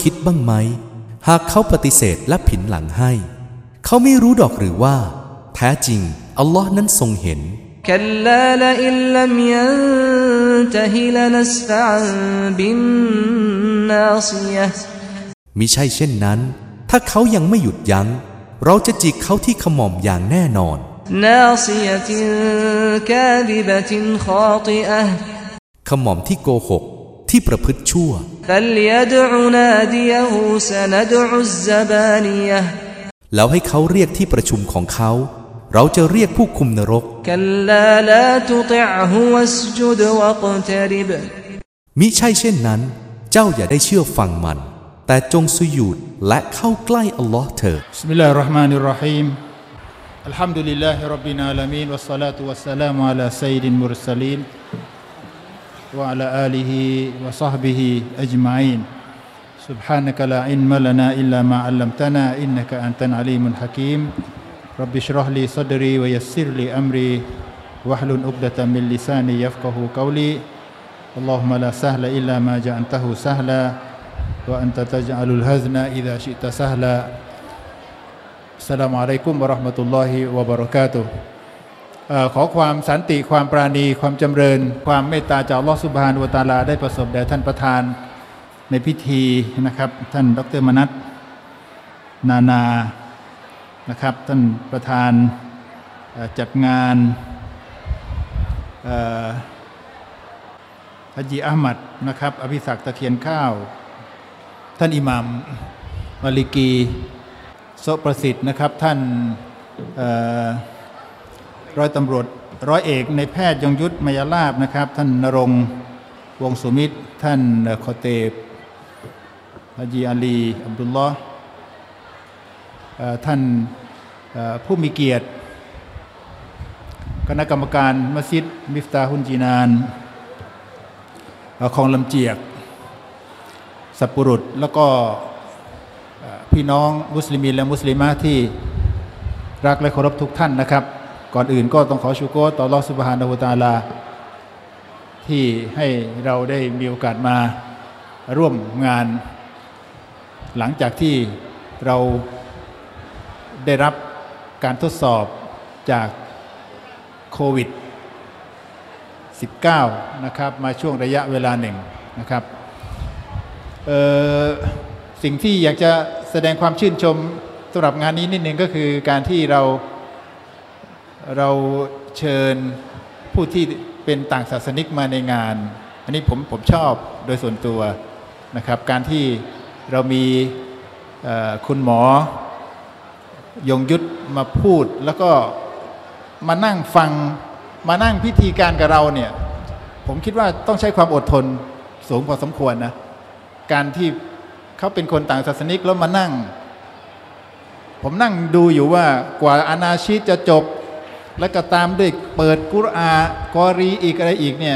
คิดบ้างไหมหากเขาปฏิเสธและผินหลังให้เขาไม่รู้ดอกหรือว่าแท้จริงอัลลอฮ์นั้นทรงเห็น كلا لئن لم ينته لنسفعا بالناصية มิใช่เช่นนั้นถ้าเขายังไม่หยุดยั้งเราจะจิกเขาที่ขม่อมอย่างแน่นอน ناصية كاذبة خاطئة ขม่อมที่โกหกที่ประพฤติชั่ว فليدع ناديه سندع الزبانية แล้วให้เขาเรียกที่ประชุมของเขาเราจะเรียกผู้คุมนรก كلا لا تطعه واسجد واقترب มิใช่เช่นนั้นเจ้าอย่าได้เชื่อฟังมันแต่จงสุญูดและเข้าใกล้อัลลอฮ์เถิด بسم الله الرحمن الرحيم الحمد لله رب العالمين والصلاة والسلام على سيد المرسلين وعلى آله وصحبه أجمعين سبحانك لا علم لنا إلا ما علمتنا إنك أنت العليم الحكيم رب اشرح لي صدري ويسر لي أمري واحلل عقدة من لساني يفقه قولي اللهم لا سهل إلا ما جعلته سهلا وأنت تجعل الحزن إذا شئت سهلا السلام عليكم ورحمة الله وبركاته ขอความสันติความปราณีความจำเริญความเมตตาจากอัลเลาะห์ซุบฮานะฮูวะตะอาลาได้ประสบแด่ท่านประธานในพิธีนะครับท่านดร.มนัสนานะครับท่านประธานจัดงานฮัจญีอะห์มัดนะครับอภิษักตะเคียนข้าวท่านอิหม่ามมาลิกีโซประสิทธิ์นะครับท่านร้อยตำรวจร้อยเอกในแพทย์ยงยุทธมยาลาภนะครับท่านณรงค์วงสุมิตรท่านคอเตบฮัจญีอาลีอับดุลลอฮ์ท่านผู้มีเกียรติคณะกรรมการมัสยิดมิฟตาฮุนจีนานคลองลำเจียกสัปปุรุษแล้วก็พี่น้องมุสลิมีและมุสลิมะที่รักและเคารพทุกท่านนะครับก่อนอื่นก็ต้องขอชูโกรต่ออัลเลาะห์ซุบฮานะฮูวะตะอาลาที่ให้เราได้มีโอกาสมาร่วมงานหลังจากที่เราได้รับการทดสอบจากโควิด -19 นะครับมาช่วงระยะเวลาหนึ่งนะครับสิ่งที่อยากจะแสดงความชื่นชมสำหรับงานนี้นิดนึงก็คือการที่เราเชิญผู้ที่เป็นต่างศาสนิกมาในงานอันนี้ผมชอบโดยส่วนตัวนะครับการที่เรามีคุณหมอยงยุทธมาพูดแล้วก็มานั่งฟังมานั่งพิธีการกับเราเนี่ยผมคิดว่าต้องใช้ความอดทนสูงพอสมควรนะการที่เขาเป็นคนต่างศาสนิกแล้วมานั่งผมนั่งดูอยู่ว่ากว่าอานาชีตจะจบแล้วก็ตามด้วยเปิดกุรอานกอรีอีกอะไรอีกเนี่ย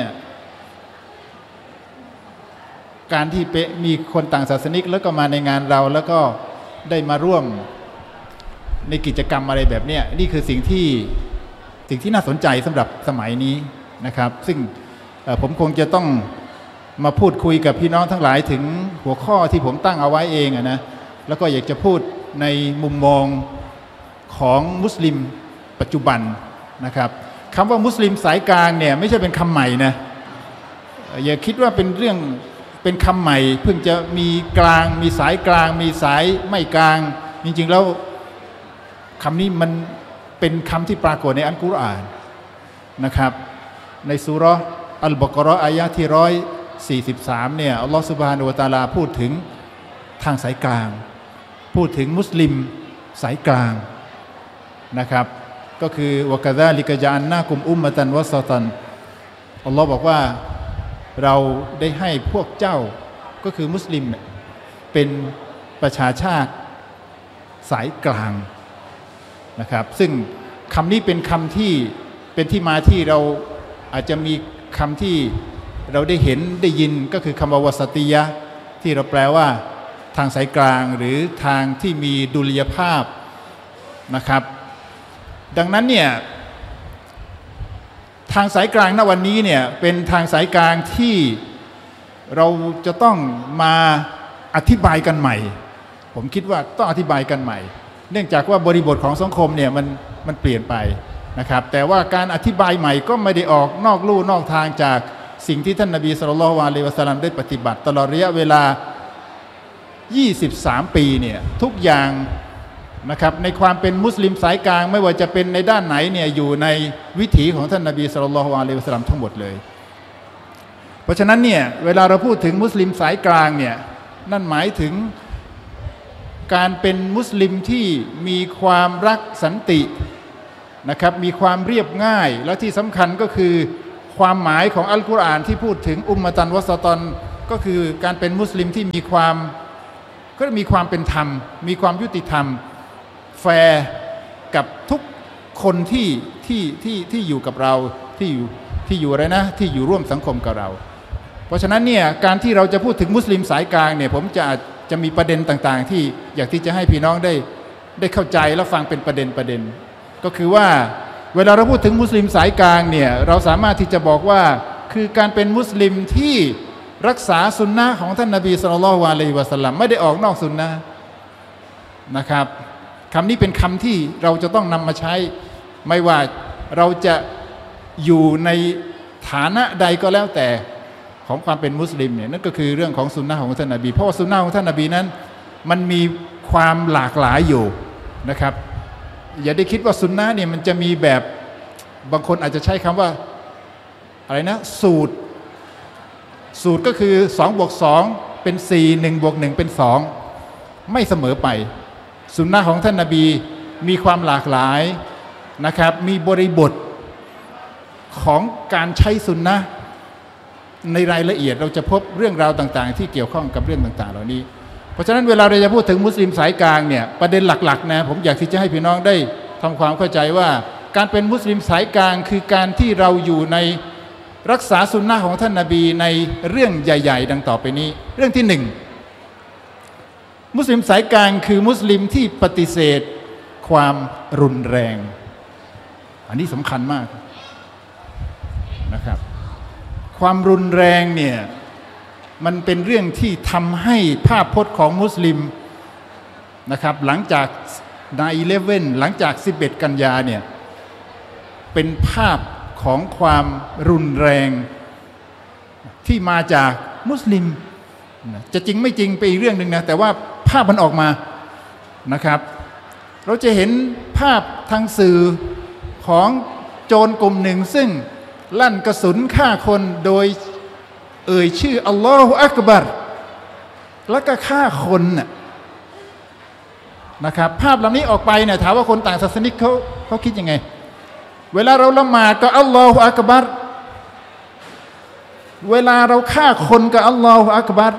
การที่มีคนต่างศาสนิกแล้วก็มาในงานเราแล้วก็ได้มาร่วมในกิจกรรมอะไรแบบนี้นี่คือสิ่งที่น่าสนใจสำหรับสมัยนี้นะครับซึ่งผมคงจะต้องมาพูดคุยกับพี่น้องทั้งหลายถึงหัวข้อที่ผมตั้งเอาไว้เองนะแล้วก็อยากจะพูดในมุมมองของมุสลิมปัจจุบันนะครับคำว่ามุสลิมสายกลางเนี่ยไม่ใช่เป็นคำใหม่นะอย่าคิดว่าเป็นคำใหม่เพิ่งจะมีกลางมีสายกลางมีสายไม่กลางจริงๆแล้วคำนี้มันเป็นคำที่ปรากฏในอัลกุรอานนะครับในซูเราะห์อัลบะเกาะเราะห์อายะห์ที่143เนี่ยอัลลอฮฺซุบฮานะฮูวะตะอาลาพูดถึงทางสายกลางพูดถึงมุสลิมสายกลางนะครับก็คือวะกะซาลิกะญะอัลนากุมอุมมะตันวะซะตันอัลลอฮ์บอกว่าเราได้ให้พวกเจ้าก็คือมุสลิมเป็นประชาชาติสายกลางนะครับซึ่งคำนี้เป็นคำที่เป็นที่มาที่เราอาจจะมีคำที่เราได้เห็นได้ยินก็คือคำว่าวาสติยะที่เราแปลว่าทางสายกลางหรือทางที่มีดุลยภาพนะครับดังนั้นเนี่ยทางสายกลางณวันนี้เนี่ยเป็นทางสายกลางที่เราจะต้องมาอธิบายกันใหม่ผมคิดว่าต้องอธิบายกันใหม่ เนื่องจากว่าบริบทของสังคมเนี่ยมันเปลี่ยนไปนะครับแต่ว่าการอธิบายใหม่ก็ไม่ได้ออกนอกลู่นอกทางจากสิ่งที่ท่านนบีศ็อลลัลลอฮุอะลัยฮิวะซัลลัมได้ปฏิบัติตลอดระยะเวลา23 ปีเนี่ยทุกอย่างนะครับในความเป็นมุสลิมสายกลางไม่ว่าจะเป็นในด้านไหนเนี่ยอยู่ในวิถีของท่านนบีศ็อลลัลลอฮุอะลัยฮิวะซัลลัมทั้งหมดเลยเพราะฉะนั้นเนี่ยเวลาเราพูดถึงมุสลิมสายกลางเนี่ยนั่นหมายถึงการเป็นมุสลิมที่มีความรักสันตินะครับมีความเรียบง่ายและที่สำคัญก็คือความหมายของอัลกุรอานที่พูดถึงอุมมะตันวะซะตอนก็คือการเป็นมุสลิมที่มีความเป็นธรรมมีความยุติธรรมแฟร์กับทุกคนที่อยู่กับเราที่อยู่อะไรนะที่อยู่ร่วมสังคมกับเราเพราะฉะนั้นเนี่ยการที่เราจะพูดถึงมุสลิมสายกลางเนี่ยผมจะมีประเด็นต่างๆที่อยากที่จะให้พี่น้องได้เข้าใจและฟังเป็นประเด็นก็คือว่าเวลาเราพูดถึงมุสลิมสายกลางเนี่ยเราสามารถที่จะบอกว่าคือการเป็นมุสลิมที่รักษาสุนนะของท่านนบีศ็อลลัลลอฮุอะลัยฮิวะซัลลัมไม่ได้ออกนอกสุนนะนะครับคำนี้เป็นคำที่เราจะต้องนำมาใช้ไม่ว่าเราจะอยู่ในฐานะใดก็แล้วแต่ของความเป็นมุสลิมเนี่ยนั่นก็คือเรื่องของสุนนะของท่านนบีเพราะว่าสุนนะของท่านนบีนั้นมันมีความหลากหลายอยู่นะครับอย่าได้คิดว่าสุนนะเนี่ยมันจะมีแบบบางคนอาจจะใช้คำว่าอะไรนะสูตรก็คือ2 บวก 2เป็น4 1 บวก 1เป็น2ไม่เสมอไปสุนนะของท่านนบีมีความหลากหลายนะครับมีบริบทของการใช้สุนนะในรายละเอียดเราจะพบเรื่องราวต่างๆที่เกี่ยวข้องกับเรื่องต่างๆเหล่านี้เพราะฉะนั้นเวลาเราจะพูดถึงมุสลิมสายกลางเนี่ยประเด็นหลักๆนะผมอยากที่จะให้พี่น้องได้ทำความเข้าใจว่าการเป็นมุสลิมสายกลางคือการที่เราอยู่ในรักษาสุนนะของท่านนบีในเรื่องใหญ่ๆดังต่อไปนี้เรื่องที่1มุสลิมสายกลางคือมุสลิมที่ปฏิเสธความรุนแรงอันนี้สำคัญมากนะครับความรุนแรงเนี่ยมันเป็นเรื่องที่ทำให้ภาพพจน์ของมุสลิมนะครับหลังจาก 9/11 หลังจาก11 กันยาเนี่ยเป็นภาพของความรุนแรงที่มาจากมุสลิมจะจริงไม่จริงเป็นอีกเรื่องหนึ่งนะแต่ว่าภาพมันออกมานะครับเราจะเห็นภาพทางสื่อของโจรกลุ่มหนึ่งซึ่งลั่นกระสุนฆ่าคนโดยเอ่ยชื่ออัลลอฮฺอักบัรแล้วก็ฆ่าคนนะครับภาพเหล่านี้ออกไปเนี่ยถามว่าคนต่างศาสนิกเขาคิดยังไงเวลาเราละหมาดก็อัลลอฮฺอักบัรเวลาเราฆ่าคนก็อัลลอฮฺอักบัร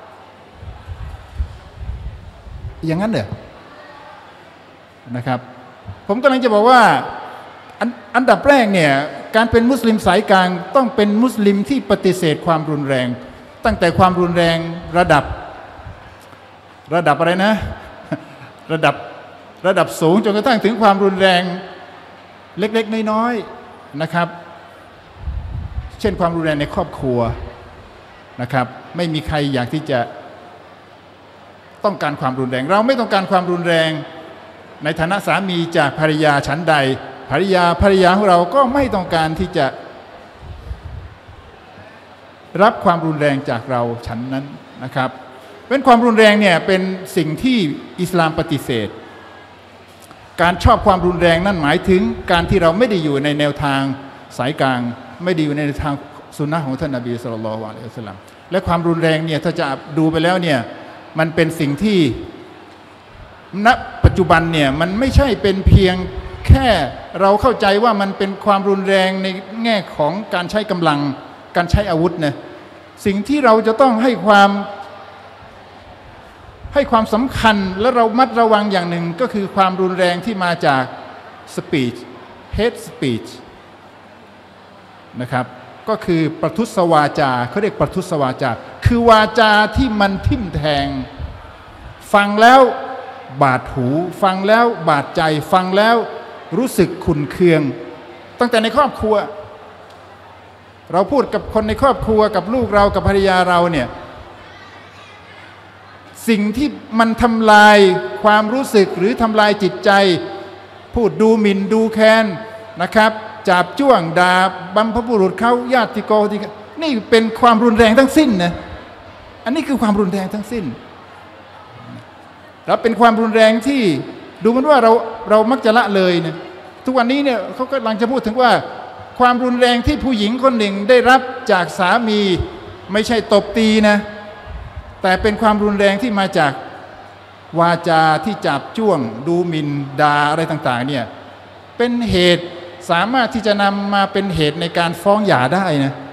อย่างนั้นเหรอนะครับผมกำลังจะบอกว่าอันดับแรกเนี่ยการเป็นมุสลิมสายกลางต้องเป็นมุสลิมที่ปฏิเสธความรุนแรงตั้งแต่ความรุนแรงระดับอะไรนะระดับสูงจนกระทั่งถึงความรุนแรงเล็กๆน้อยๆนะครับเช่นความรุนแรงในครอบครัวนะครับไม่มีใครอยากที่จะต้องการความรุนแรงเราไม่ต้องการความรุนแรงในฐานะสามีจากภรรยาฉันใดภรรยาของเราก็ไม่ต้องการที่จะรับความรุนแรงจากเราฉันนั้นนะครับเป็นความรุนแรงเนี่ยเป็นสิ่งที่อิสลามปฏิเสธการชอบความรุนแรงนั่นหมายถึงการที่เราไม่ได้อยู่ในแนวทางสายกลางไม่ได้อยู่ในทางสุนนะของท่านนบีศ็อลลัลลอฮุอะลัยฮิวะซัลลัมและความรุนแรงเนี่ยถ้าจะดูไปแล้วเนี่ยมันเป็นสิ่งที่ณปัจจุบันเนี่ยมันไม่ใช่เป็นเพียงแค่เราเข้าใจว่ามันเป็นความรุนแรงในแง่ของการใช้กำลังการใช้อาวุธนะสิ่งที่เราจะต้องให้ความสำคัญและเรามัดระวังอย่างหนึ่งก็คือความรุนแรงที่มาจาก speech hate speech นะครับก็คือประทุษวาจาเขาเรียกประทุษวาจาคือวาจาที่มันทิ่มแทงฟังแล้วบาดหูฟังแล้วบาดใจฟังแล้วรู้สึกขุ่นเคืองตั้งแต่ในครอบครัวเราพูดกับคนในครอบครัวกับลูกเรากับภรรยาเราเนี่ยสิ่งที่มันทำลายความรู้สึกหรือทำลายจิตใจพูดดูหมิ่นดูแคลนนะครับจาบจ้วงด่าบัมพบุรุษเขาญาติโกตินี่เป็นความรุนแรงทั้งสิ้นนะอันนี้คือความรุนแรงทั้งสิ้นแล้วเป็นความรุนแรงที่ดูเหมือนว่าเรามักจะละเลยนะทุกวันนี้เนี่ยเขากำลังจะพูดถึงว่าความรุนแรงที่ผู้หญิงคนหนึ่งได้รับจากสามีไม่ใช่ตบตีนะแต่เป็นความรุนแรงที่มาจากวาจาที่จับจ้วงดูหมิ่นด่าอะไรต่างๆเนี่ยเป็นเหตุสามารถที่จะนำมาเป็นเหตุในการฟ้องหย่าได้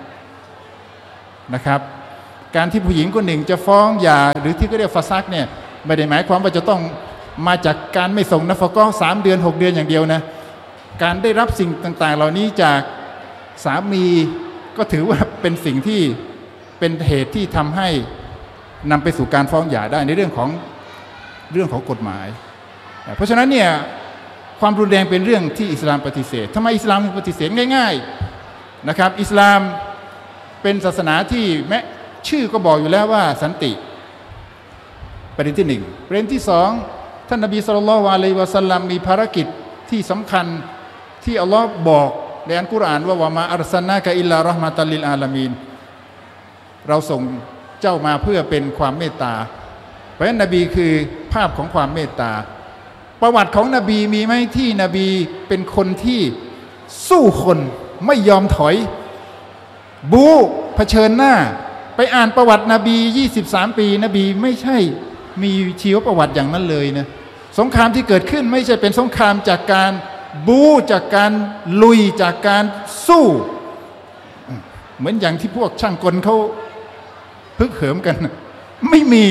นะครับการที่ผู้หญิงคนหนึ่งจะฟ้องหย่าหรือที่เขาเรียกฟาซักเนี่ยไม่ได้หมายความว่าจะต้องมาจากการไม่ส่งนัฟก็3 เดือน 6 เดือนอย่างเดียวนะการได้รับสิ่งต่างๆเหล่านี้จากสามีก็ถือว่าเป็นสิ่งที่เป็นเหตุที่ทำให้นำไปสู่การฟ้องหย่าได้ในเรื่องของกฎหมายเพราะฉะนั้นเนี่ยความรุนแรงเป็นเรื่องที่อิสลามปฏิเสธทำไมอิสลามปฏิเสธง่ายๆนะครับอิสลามเป็นศาสนาที่แม้ชื่อก็บอกอยู่แล้วว่าสันติประเด็นที่1ประเด็นที่2ท่านนบีศ็อลลัลลอฮุอะลัยฮิวะซัลลัมมีภารกิจที่สำคัญที่อัลลอฮ์บอกในอัลกุรอานว่าวะมาอัรซัลนากะอิลลาเราะห์มะตัลลิลอาลามีนเราส่งเจ้ามาเพื่อเป็นความเมตตาเพราะฉะนั้นนบีคือภาพของความเมตตาประวัติของนบีมีไหมที่นบีเป็นคนที่สู้คนไม่ยอมถอยบู๊เผชิญหน้าไปอ่านประวัตินบี23 ปีนบีไม่ใช่มีชีวประวัติอย่างนั้นเลยนะสงครามที่เกิดขึ้นไม่ใช่เป็นสงครามจากการบู๊จากการลุยจากการสู้เหมือนอย่างที่พวกช่างกลเขาฮึกเหิมกันไม่มี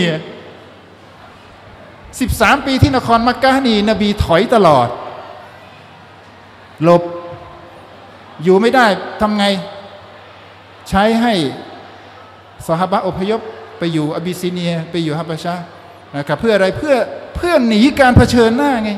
13 ปีที่นครมักกะฮ์นี่นบีถอยตลอดหลบอยู่ไม่ได้ทำไงใช้ให้ซอฮาบะห์อพยพไปอยู่อาบิซิเนียไปอยู่ฮับชะนะครับเพื่ออะไรเพื่อหนีการเผชิญหน้าไง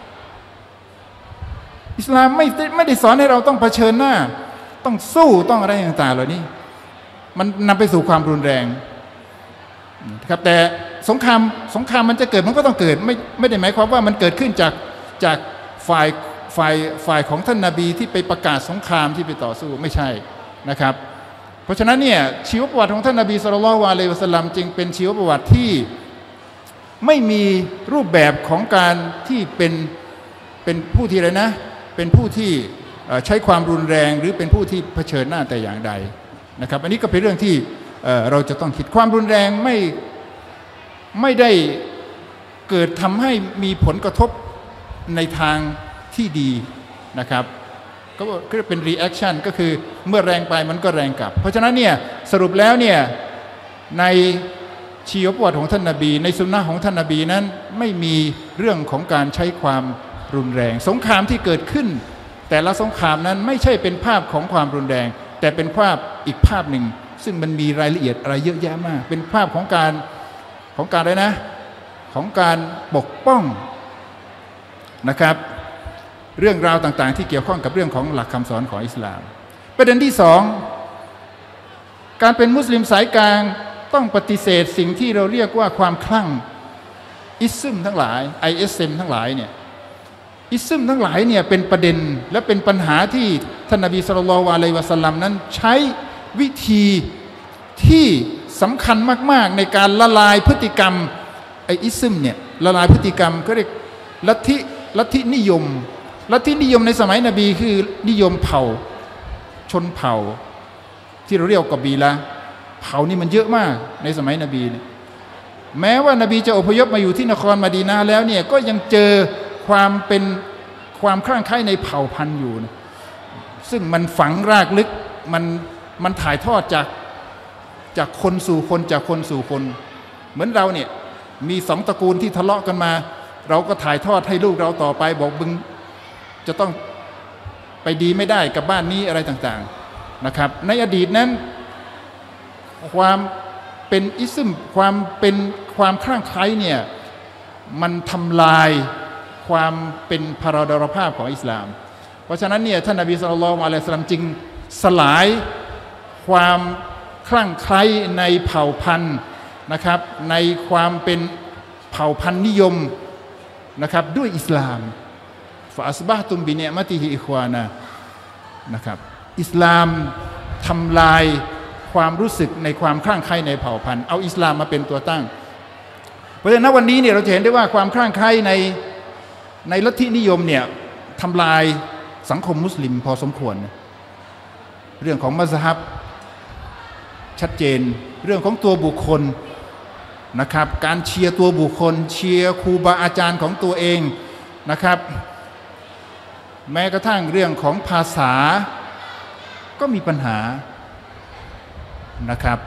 อิสลามไม่ได้สอนให้เราต้องเผชิญหน้าต้องสู้ต้องอะไรต่างๆเหล่านี้มันนำไปสู่ความรุนแรงครับแต่สงครามมันจะเกิดมันก็ต้องเกิดไม่ได้หมายความว่ามันเกิดขึ้นจากฝ่ายของท่านนบีที่ไปประกาศสงครามที่ไปต่อสู้ไม่ใช่นะครับเพราะฉะนั้นเนี่ยชีวประวัติของท่านนบีศ็อลลัลลอฮุอะลัยฮิวะซัลลัมจึงเป็นชีวประวัติที่ไม่มีรูปแบบของการที่เป็นผู้ที่อะไรนะเป็นผู้ที่ใช้ความรุนแรงหรือเป็นผู้ที่เผชิญหน้าแต่อย่างใดนะครับอันนี้ก็เป็นเรื่องที่เราจะต้องคิดความรุนแรงไม่ได้เกิดทำให้มีผลกระทบในทางที่ดีนะครับก็เป็น reaction ก็คือเมื่อแรงไปมันก็แรงกลับเพราะฉะนั้นเนี่ยสรุปแล้วเนี่ยในชีวประวัติของท่านนบีในสุนนะของท่านนบีนั้นไม่มีเรื่องของการใช้ความรุนแรงสงครามที่เกิดขึ้นแต่ละสงครามนั้นไม่ใช่เป็นภาพของความรุนแรงแต่เป็นภาพอีกภาพหนึ่งซึ่งมันมีรายละเอียดอะไรเยอะแยะมากเป็นภาพของการอะไรนะของการปกป้องนะครับเรื่องราวต่างๆที่เกี่ยวข้องกับเรื่องของหลักคำสอนของอิสลามประเด็นที่2การเป็นมุสลิมสายกลางต้องปฏิเสธสิ่งที่เราเรียกว่าความคลั่งอิสมทั้งหลาย ISM ทั้งหลายเนี่ยอิสมทั้งหลายเนี่ยเป็นประเด็นและเป็นปัญหาที่ท่านนบีศ็อลลัลลอฮุอะลัยฮิวะซัลลัมนั้นใช้วิธีที่สำคัญมากๆในการละลายพฤติกรรมอิสมเนี่ยละลายพฤติกรรมก็เรียกลัทธินิยมในสมัยนบีคือนิยมเผ่าชนเผ่าที่เราเรียกกบีละเผ่านี่มันเยอะมากในสมัยนบีเนี่ยแม้ว่านบีจะอพยพมาอยู่ที่นครมะดีนะห์แล้วเนี่ยก็ยังเจอความคลั่งไคล้ในเผ่าพันธุ์อยู่นะซึ่งมันฝังรากลึกมันถ่ายทอดจากคนสู่คนจากคนสู่คนเหมือนเราเนี่ยมี2 ตระกูลที่ทะเลาะกันมาเราก็ถ่ายทอดให้ลูกเราต่อไปบอกมึงจะต้องไปดีไม่ได้กับบ้านนี้อะไรต่างๆนะครับในอดีตนั้นความเป็นอิสมความคลั่งไคล้เนี่ยมันทำลายความเป็นพราดรภาพของอิสลามเพราะฉะนั้นเนี่ยท่านนบีศ็อลลัลลอฮุอะลัยฮิวะซัลลัมจึงสลายความคลั่งไคล้ในเผ่าพันธุ์นะครับในความเป็นเผ่าพันธุ์นิยมนะครับด้วยอิสลามฟาอัสบะฮตุมบิเนมะติฮิอิควานะนะครับอิสลามทำลายความรู้สึกในความคลั่งไคล้ในเผ่าพันธุ์เอาอิสลามมาเป็นตัวตั้งเพราะฉะนั้นวันนี้เนี่ยเราจะเห็นได้ว่าความคลั่งไคล้ในลัทธินิยมเนี่ยทำลายสังคมมุสลิมพอสมควรเรื่องของมัซฮับชัดเจนเรื่องของตัวบุคคลนะครับการเชียร์ตัวบุคคลเชียร์ครูบาอาจารย์ของตัวเองนะครับแม้กระทั่งเรื่องของภาษาก็มีปัญหานะครับ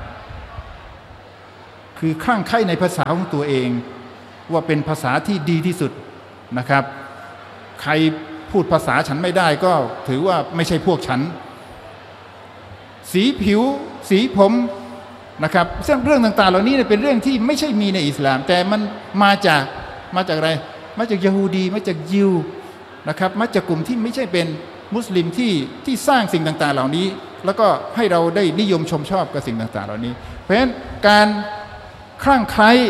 คือคลั่งไคล้ในภาษาของตัวเองว่าเป็นภาษาที่ดีที่สุดนะครับใครพูดภาษาฉันไม่ได้ก็ถือว่าไม่ใช่พวกฉันสีผิวสีผมนะครับซึ่งเรื่องต่างๆเหล่านี้เป็นเรื่องที่ไม่ใช่มีในอิสลามแต่มันมาจากอะไรมาจากยิวดีมาจากยิวนะครับมาจากกลุ่มที่ไม่ใช่เป็นมุสลิมที่สร้างสิ่งต่างๆเหล่านี้แล้วก็ให้เราได้นิยมชมชอบกับสิ่งต่างๆเหล่านี้เพราะฉะนั้นการคลั่งไคล้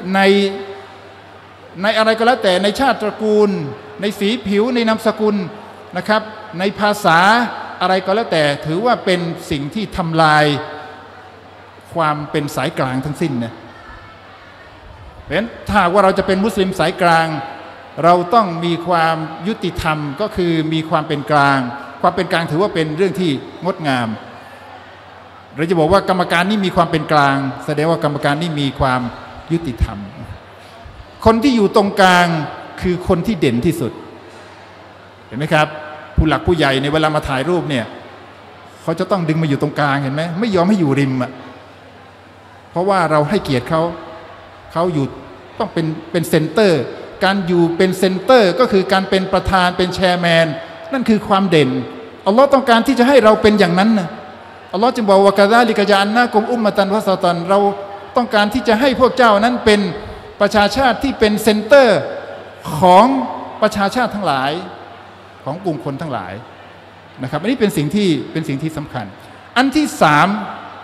ในอะไรก็แล้วแต่ในชาติตระกูลในสีผิวในนามสกุลนะครับในภาษาอะไรก็แล้วแต่ถือว่าเป็นสิ่งที่ทำลายความเป็นสายกลางทั้งสิ้นนะเพราะฉะนั้นถ้าว่าเราจะเป็นมุสลิมสายกลางเราต้องมีความยุติธรรมก็คือมีความเป็นกลางความเป็นกลางถือว่าเป็นเรื่องที่งดงามเราจะบอกว่ากรรมการนี่มีความเป็นกลางแสดงว่ากรรมการนี่มีความยุติธรรมคนที่อยู่ตรงกลางคือคนที่เด่นที่สุดเห็นไหมครับผู้หลักผู้ใหญ่ในเวลามาถ่ายรูปเนี่ยเขาจะต้องดึงมาอยู่ตรงกลางเห็นไหมไม่ยอมให้อยู่ริมอ่ะเพราะว่าเราให้เกียรติเขาอยู่ต้องเป็นเซนเตอร์การอยู่เป็นเซนเตอร์ก็คือการเป็นประธานเป็นแชร์แมนนั่นคือความเด่นอัลลอฮ์ต้องการที่จะให้เราเป็นอย่างนั้นนะอัลลอฮ์จึงบอกว่ากะซาลิกะญะอัลนากุมอุมมะตันวะซะตันเราต้องการที่จะให้พวกเจ้านั้นเป็นประชาชาติที่เป็นเซนเตอร์ของประชาชาติทั้งหลายของกลุ่มคนทั้งหลายนะครับอันนี้เป็นสิ่งที่สำคัญอันที่สาม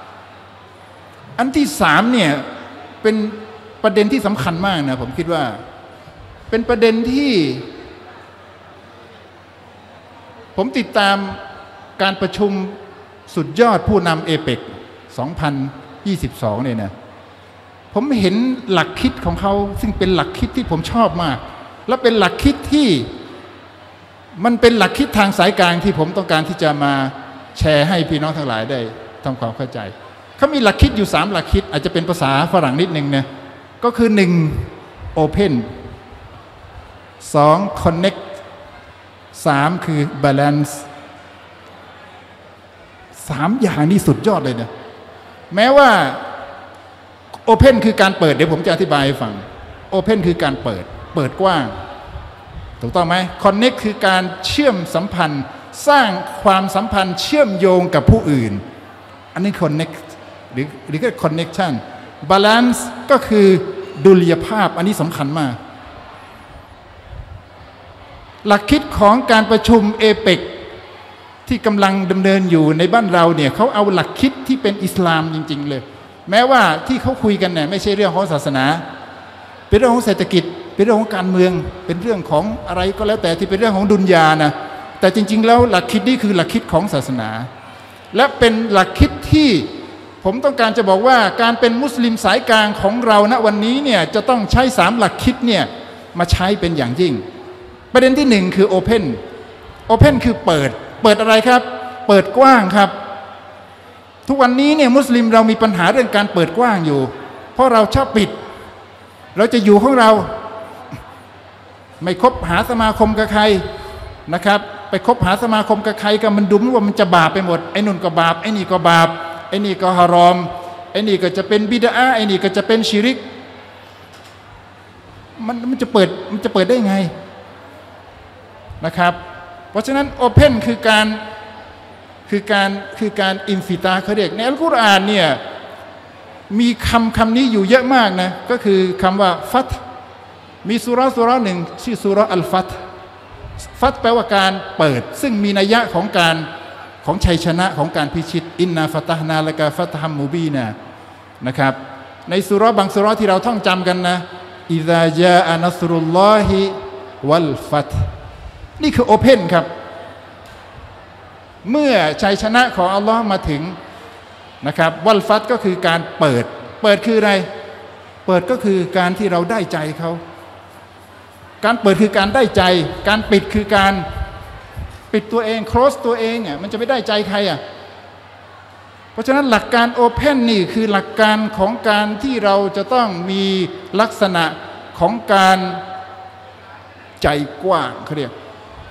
เนี่ยเป็นประเด็นที่สำคัญมากนะผมคิดว่าเป็นประเด็นที่ผมติดตามการประชุมสุดยอดผู้นำเอเปก2022เนี่ยนะผมเห็นหลักคิดของเขาซึ่งเป็นหลักคิดที่ผมชอบมากและเป็นหลักคิดที่มันเป็นหลักคิดทางสายกลางที่ผมต้องการที่จะมาแชร์ให้พี่น้องทั้งหลายได้ทำความเข้าใจเขามีหลักคิดอยู่3หลักคิดอาจจะเป็นภาษาฝรั่งนิดนึงนะก็คือ1 Open 2 Connect 3คือ Balance 3อย่างนี้สุดยอดเลยนะแม้ว่า Open คือการเปิดเดี๋ยวผมจะอธิบายให้ฟัง Open คือการเปิดกว้างถูกต้องไหม Connect คือการเชื่อมสัมพันธ์สร้างความสัมพันธ์เชื่อมโยงกับผู้อื่นอันนี้ Connect หรือก็ Connection Balance ก็คือดุลยภาพอันนี้สำคัญมากหลักคิดของการประชุมเอเปกที่กำลังดำเนินอยู่ในบ้านเราเนี่ยเขาเอาหลักคิดที่เป็นอิสลามจริงๆเลยแม้ว่าที่เขาคุยกันเนี่ยไม่ใช่เรื่องของศาสนาเป็นเรื่องของเศรษฐกิจเป็นเรื่องของการเมืองเป็นเรื่องของอะไรก็แล้วแต่ที่เป็นเรื่องของดุนยานะแต่จริงๆแล้วหลักคิดนี้คือหลักคิดของศาสนาและเป็นหลักคิดที่ผมต้องการจะบอกว่าการเป็นมุสลิมสายกลางของเราณวันนี้เนี่ยจะต้องใช้3หลักคิดเนี่ยมาใช้เป็นอย่างยิ่งประเด็นที่1คือ Open คือเปิดอะไรครับเปิดกว้างครับทุกวันนี้เนี่ยมุสลิมเรามีปัญหาเรื่องการเปิดกว้างอยู่เพราะเราชอบปิดเราจะอยู่ของเราไม่คบหาสมาคมกับใครนะครับไปคบหาสมาคมกับใครก็มันดูว่ามันจะบาปไปหมดไอ้นุ่นก็บาปไอ้นี่ก็บาปไอ้นี่ก็ฮารอมไอ้นี่ก็จะเป็นบิดอะห์ไอ้นี่ก็จะเป็นชิริกมันจะเปิดได้ไงนะครับเพราะฉะนั้นโอเพนคือการอินฟิตาเขาเรียกในอัลกุรอานเนี่ยมีคำนี้อยู่เยอะมากนะก็คือคำว่าฟัตมีซูเราะห์หนึ่งชื่อซูเราะห์อัลฟัตแปลว่าการเปิดซึ่งมีนัยยะของชัยชนะของการพิชิตอินนาฟัตฮ์นาละกาฟัตฮัมมูบีนะครับในสุเราะห์บางสุเราะห์ที่เราท่องจำกันนะอิซาจาอะนัสรุลลอฮิวัลฟัตนี่คือโอเพนครับเมื่อชัยชนะของอัลลอฮ์มาถึงนะครับวัลฟัตก็คือการเปิดคืออะไรเปิดก็คือการที่เราได้ใจเขาการเปิดคือการได้ใจการปิดคือการปิดตัวเอง close ตัวเองอ่ะมันจะไม่ได้ใจใครอ่ะเพราะฉะนั้นหลักการ Open นี่คือหลักการของการที่เราจะต้องมีลักษณะของการใจกว้างเขาเรียก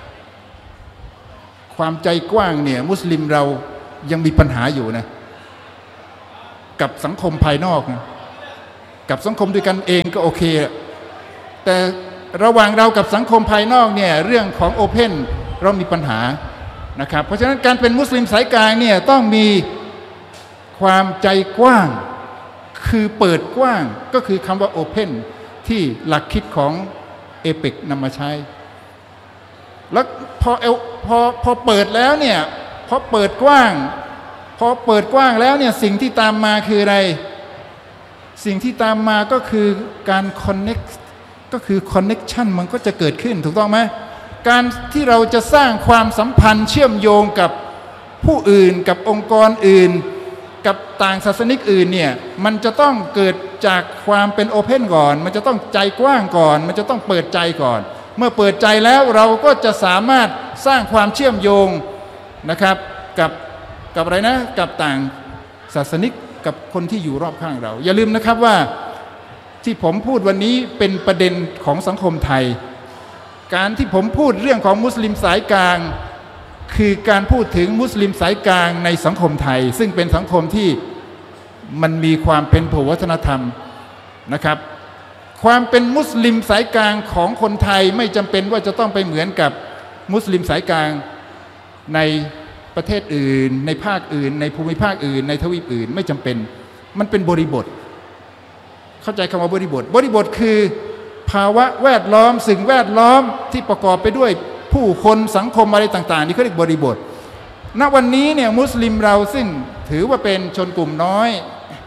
ความใจกว้างเนี่ยมุสลิมเรายังมีปัญหาอยู่นะกับสังคมภายนอกนะกับสังคมด้วยกันเองก็โอเคแต่ระหว่างเรากับสังคมภายนอกเนี่ยเรื่องของ Open เรามีปัญหานะครับเพราะฉะนั้นการเป็นมุสลิมสายกลางเนี่ยต้องมีความใจกว้างคือเปิดกว้างก็คือคำว่า Open ที่หลักคิดของเอเปกนำมาใช้แล้วพอเปิดแล้วเนี่ยพอเปิดกว้างแล้วเนี่ยสิ่งที่ตามมาคืออะไรสิ่งที่ตามมาก็คือการ connect ก็คือ connection มันก็จะเกิดขึ้นถูกต้องไหมการที่เราจะสร้างความสัมพันธ์เชื่อมโยงกับผู้อื่นกับองค์กรอื่นกับต่างศาสนิกอื่นเนี่ยมันจะต้องเกิดจากความเป็นโอเพนก่อนมันจะต้องใจกว้างก่อนมันจะต้องเปิดใจก่อนเมื่อเปิดใจแล้วเราก็จะสามารถสร้างความเชื่อมโยงนะครับกับอะไรนะกับต่างศาสนิกกับคนที่อยู่รอบข้างเราอย่าลืมนะครับว่าที่ผมพูดวันนี้เป็นประเด็นของสังคมไทยการที่ผมพูดเรื่องของมุสลิมสายกลางคือการพูดถึงมุสลิมสายกลางในสังคมไทยซึ่งเป็นสังคมที่มันมีความเป็นพหุวัฒนธรรมนะครับความเป็นมุสลิมสายกลางของคนไทยไม่จำเป็นว่าจะต้องไปเหมือนกับมุสลิมสายกลางในประเทศอื่นในภาคอื่นในภูมิภาคอื่นในทวีปอื่นไม่จำเป็นมันเป็นบริบทเข้าใจคำว่าบริบทคือภาวะแวดล้อมสิ่งแวดล้อมที่ประกอบไปด้วยผู้คนสังคมอะไรต่างๆนี่เขาเรียกบริบทณวันนี้เนี่ยมุสลิมเราซึ่งถือว่าเป็นชนกลุ่มน้อย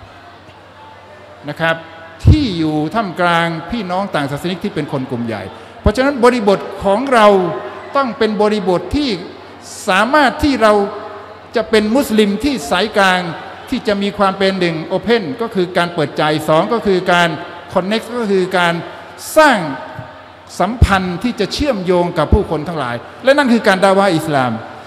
นะครับที่อยู่ท่ามกลางพี่น้องต่างศาสนิกที่เป็นคนกลุ่มใหญ่เพราะฉะนั้นบริบทของเราต้องเป็นบริบทที่สามารถที่เราจะเป็นมุสลิมที่สายกลางที่จะมีความเป็นหนึ่งโอเพนก็คือการเปิดใจสองก็คือการคอนเน็กซ์ก็คือการสร้างสัมพันธ์ที่จะเชื่อมโยงกับผู้คนทั้งหลายและนั่นคือการดาวะห์อิสลาม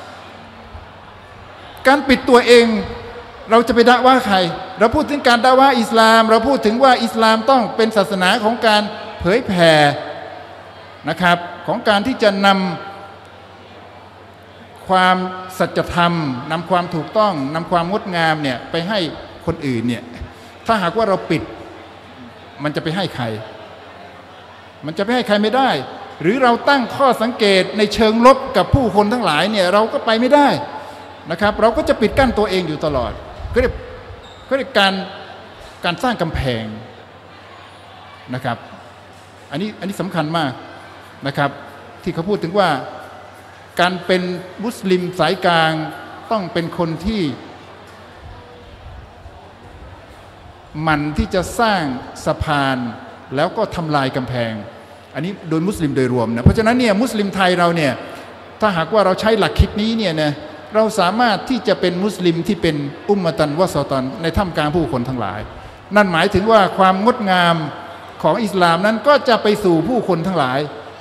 การปิดตัวเองเราจะไปดะว่าใครเราพูดถึงการดะว่าอิสลามเราพูดถึงว่าอิสลามต้องเป็นศาสนาของการเผยแผ่นะครับของการที่จะนำความสัจธรรมนำความถูกต้องนำความงดงามเนี่ยไปให้คนอื่นเนี่ยถ้าหากว่าเราปิดมันจะไปให้ใครมันจะไปให้ใครไม่ได้หรือเราตั้งข้อสังเกตในเชิงลบกับผู้คนทั้งหลายเนี่ยเราก็ไปไม่ได้นะครับเราก็จะปิดกั้นตัวเองอยู่ตลอดก็เรียกการสร้างกำแพงนะครับอันนี้สำคัญมากนะครับที่เขาพูดถึงว่าการเป็นมุสลิมสายกลางต้องเป็นคนที่มันที่จะสร้างสะพานแล้วก็ทำลายกำแพงอันนี้โดยมุสลิมโดยรวมนะเพราะฉะนั้นเนี่ยมุสลิมไทยเราเนี่ยถ้าหากว่าเราใช้หลักคิดนี้เนี่ยนะเราสามารถที่จะเป็นมุสลิมที่เป็นอุมมะตันวะซอตันในท่ามกลางผู้คนทั้งหลายนั่นหมายถึงว่าความงดงามของอิสลามนั้นก็จะไปสู่ผู้คนทั้งหลาย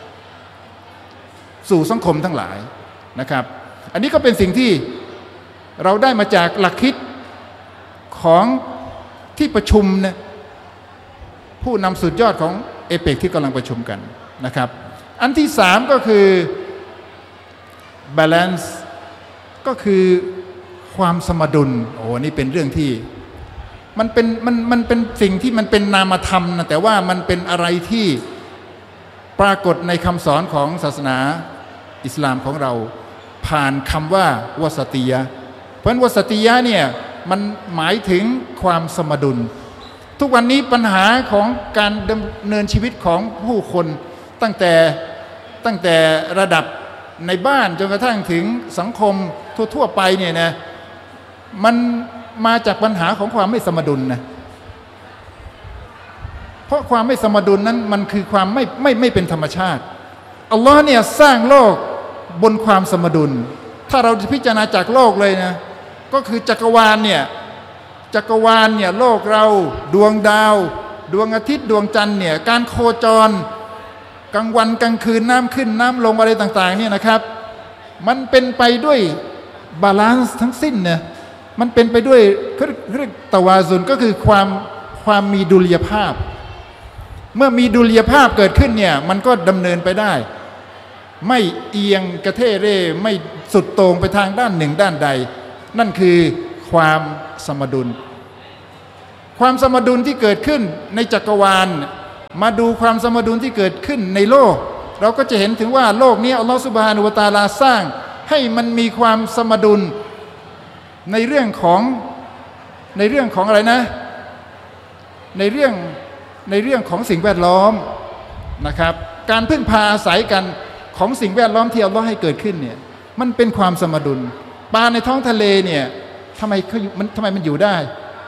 สู่สังคมทั้งหลายนะครับอันนี้ก็เป็นสิ่งที่เราได้มาจากหลักคิดของที่ประชุมนะผู้นำสุดยอดของเอเปกที่กำลังประชุมกันนะครับอันที่สามก็คือ balance ก็คือความสมดุลโอ้นี่เป็นเรื่องที่มันเป็นสิ่งที่มันเป็นนามธรรมนะแต่ว่ามันเป็นอะไรที่ปรากฏในคำสอนของศาสนาอิสลามของเราผ่านคำว่าวาสติยะเพราะฉะนั้นวาสติยะเนี่ยมันหมายถึงความสมดุลทุกวันนี้ปัญหาของการดำเนินชีวิตของผู้คนตั้งแต่ระดับในบ้านจนกระทั่งถึงสังคมทั่วๆไปเนี่ยนะมันมาจากปัญหาของความไม่สมดุลนะเพราะความไม่สมดุลนั้นมันคือความไม่เป็นธรรมชาติอัลลอฮ์เนี่ยสร้างโลกบนความสมดุลถ้าเราพิจารณาจากโลกเลยนะก็คือจักรวาลเนี่ยโลกเราดวงดาวดวงอาทิตย์ดวงจันทร์เนี่ยการโคจรกลางวันกลางคืนน้ำขึ้นน้ำลงอะไรต่างๆเนี่ยนะครับมันเป็นไปด้วยบาลานซ์ทั้งสิ้นเนี่ยมันเป็นไปด้วยเรียกตะวาซุนก็คือความมีดุลยภาพเมื่อมีดุลยภาพเกิดขึ้นเนี่ยมันก็ดำเนินไปได้ไม่เอียงกระเทเร่ไม่สุดโต่งไปทางด้านหนึ่งด้านใดนั่นคือความสมดุลความสมดุลที่เกิดขึ้นในจักรวาลมาดูความสมดุลที่เกิดขึ้นในโลกเราก็จะเห็นถึงว่าโลกนี้อัลลอฮฺซุบฮานะฮูวะตะอาลาสร้างให้มันมีความสมดุลในเรื่องของอะไรนะในเรื่องของสิ่งแวดล้อมนะครับการพึ่งพาอาศัยกันของสิ่งแวดล้อมที่อัลลอฮ์ให้เกิดขึ้นเนี่ยมันเป็นความสมดุลปลาในท้องทะเลเนี่ยทำไมมันอยู่ได้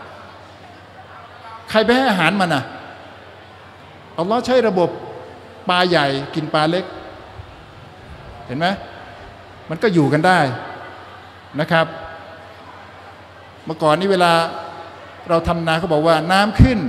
ใครไปให้อาหารมันอ่ะอัลลอฮ์ใช้ระบบปลาใหญ่กินปลาเล็กเห็นไหมมันก็อยู่กันได้นะครับเมื่อก่อนนี้เวลาเราทำนาเขาบอกว่าน้ำขึ้น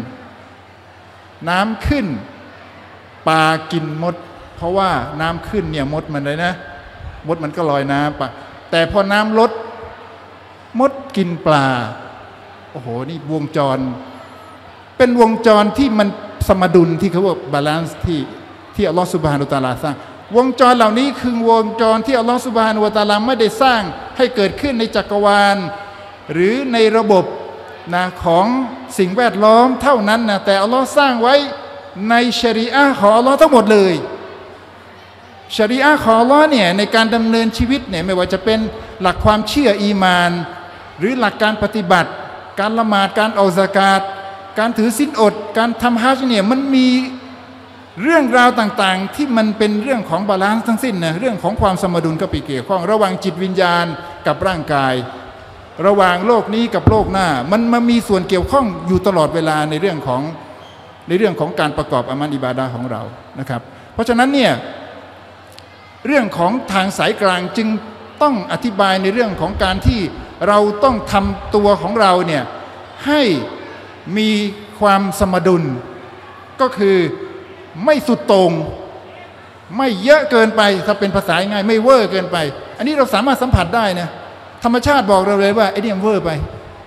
ปลากินมดเพราะว่าน้ำขึ้นเนี่ยมดมันเลยนะมดมันก็ลอยน้ำไปแต่พอน้ำลดมดกินปลาโอ้โหนี่วงจรเป็นวงจรที่มันสมดุลที่เขาบอกบาลานซ์ที่อัลลอฮฺซุบฮานะฮูวะตะอาลาสร้างวงจรเหล่านี้คือวงจรที่อัลลอฮฺซุบฮานะฮูวะตะอาลาไม่ได้สร้างให้เกิดขึ้นในจักรวาลหรือในระบบนะของสิ่งแวดล้อมเท่านั้นนะแต่อัลลอฮ์สร้างไว้ในชะรีอะห์ของอัลลอฮ์ทั้งหมดเลยชะรีอะห์ของอัลลอฮ์เนี่ยในการดำเนินชีวิตเนี่ยไม่ว่าจะเป็นหลักความเชื่ออีมานหรือหลักการปฏิบัติการละหมาดการเอาซะกาตการถือศีลอดการทำฮัจญ์เนี่ยมันมีเรื่องราวต่างๆที่มันเป็นเรื่องของบาลานซ์ทั้งสิ้นนะเรื่องของความสมดุลก็ไปเกี่ยวข้องระหว่างจิตวิญญาณกับร่างกายระหว่างโลกนี้กับโลกหน้ามันมีส่วนเกี่ยวข้องอยู่ตลอดเวลาในเรื่องของการประกอบอามัลอิบาดะห์ของเรานะครับเพราะฉะนั้นเนี่ยเรื่องของทางสายกลางจึงต้องอธิบายในเรื่องของการที่เราต้องทำตัวของเราเนี่ยให้มีความสมดุลก็คือไม่สุดโต่งไม่เยอะเกินไปถ้าเป็นภาษาง่ายไม่เวอร์เกินไปอันนี้เราสามารถสัมผัสได้นะธรรมชาติบอกเราเลยว่าไอ้นี่มันเวอร์ไป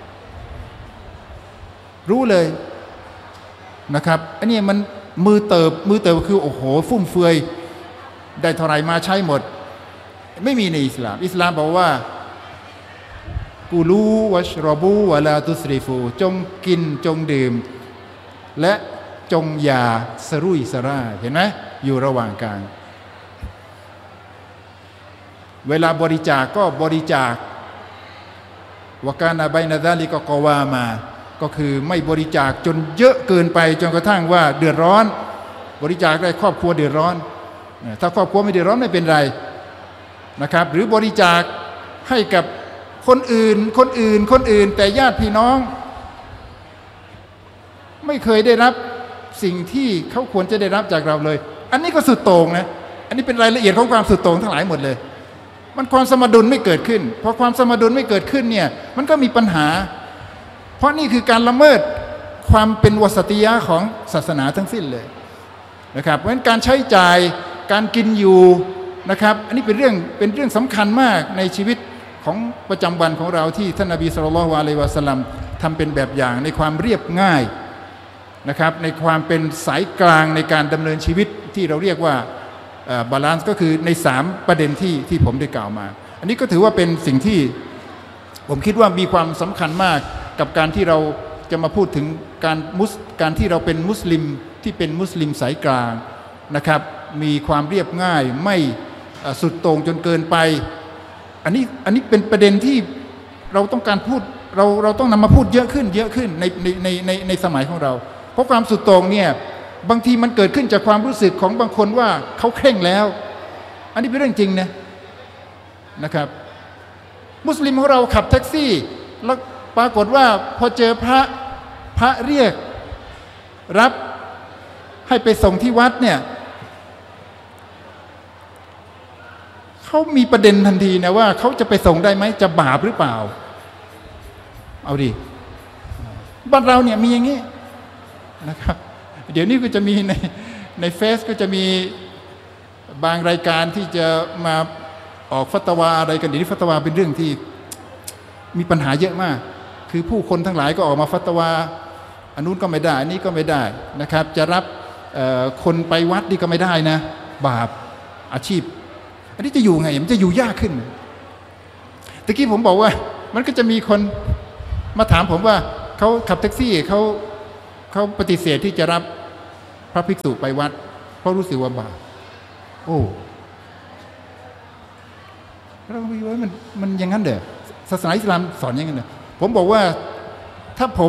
รู้เลยนะครับอันนี้มันมือเติบคือโอ้โหฟุ่มเฟือยได้เท่าไรมาใช้หมดไม่มีในอิสลามบอกว่ากูรูวัชรอบูวะลาตุสริฟูจงกินจงดื่มและจงอย่าสรุ่ยสร่ายเห็นไหมอยู่ระหว่างกลางเวลาบริจาคก็บริจาควะกานะบัยนะซาลิกะกอวามาก็คือไม่บริจาคจนเยอะเกินไปจนกระทั่งว่าเดือดร้อนบริจาคได้ครอบครัวเดือดร้อนถ้าครอบครัวไม่เดือดร้อนไม่เป็นไรนะครับหรือบริจาคให้กับคนอื่นแต่ญาติพี่น้องไม่เคยได้รับสิ่งที่เขาควรจะได้รับจากเราเลยอันนี้ก็สุดโต่งนะอันนี้เป็นรายละเอียดของความสุดโต่งทั้งหลายหมดเลยมันความสมดุลไม่เกิดขึ้นพอความสมดุลไม่เกิดขึ้นเนี่ยมันก็มีปัญหาเพราะนี่คือการละเมิดความเป็นวสติยะห์ของศาสนาทั้งสิ้นเลยนะครับเพราะฉะนั้นการใช้จ่ายการกินอยู่นะครับอันนี้เป็นเรื่องสำคัญมากในชีวิตของประจำวันของเราที่ท่านนบีศ็อลลัลลอฮุอะลัยฮิวะซัลลัมทำเป็นแบบอย่างในความเรียบง่ายนะครับในความเป็นสายกลางในการดำเนินชีวิตที่เราเรียกว่าบาลานซ์ก็คือใน3ประเด็นที่ผมได้กล่าวมาอันนี้ก็ถือว่าเป็นสิ่งที่ผมคิดว่ามีความสำคัญมากกับการที่เราจะมาพูดถึงการที่เราเป็นมุสลิมที่เป็นมุสลิมสายกลางนะครับมีความเรียบง่ายไม่สุดโต่งจนเกินไปอันนี้เป็นประเด็นที่เราต้องการพูดเราต้องนำมาพูดเยอะขึ้นในสมัยของเราเพราะความสุดโต่งเนี่ยบางทีมันเกิดขึ้นจากความรู้สึกของบางคนว่าเขาเคร่งแล้วอันนี้เป็นเรื่องจริงนะครับมุสลิมของเราขับแท็กซี่แล้วปรากฏว่าพอเจอพระเรียกรับให้ไปส่งที่วัดเนี่ยเขามีประเด็นทันทีนะว่าเขาจะไปส่งได้ไหมจะบาปหรือเปล่าเอาดิบ้านเราเนี่ยมีอย่างนี้นะครับเดี๋ยวนี้ก็จะมีในเฟซก็จะมีบางรายการที่จะมาออกฟัตวาอะไรกันเดี๋ยวนี้ฟัตวาเป็นเรื่องที่มีปัญหาเยอะมากคือผู้คนทั้งหลายก็ออกมาฟัตวาอันนู้นก็ไม่ได้อันนี้ก็ไม่ได้นะครับจะรับคนไปวัดนี่ก็ไม่ได้นะบาปอาชีพอันนี้จะอยู่ไงมันจะอยู่ยากขึ้นตะกี้ผมบอกว่ามันก็จะมีคนมาถามผมว่าเขาขับแท็กซี่เขาปฏิเสธที่จะรับพระภิกษุไปวัดเพราะรู้สึกว่าบาปโอ้เราคิดว่ามันอย่างนั้นเด้อศาสนาอิสลามสอนอย่างนั้นเด้อผมบอกว่าถ้าผม